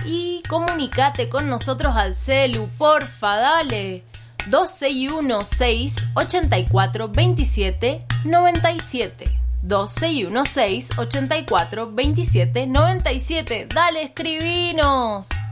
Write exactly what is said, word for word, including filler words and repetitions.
Y comunicate con nosotros al celu, porfa, dale. dos seis uno seis, ocho cuatro dos siete, nueve siete. dos seis uno seis, ocho cuatro dos siete, nueve siete. Dale, escribinos.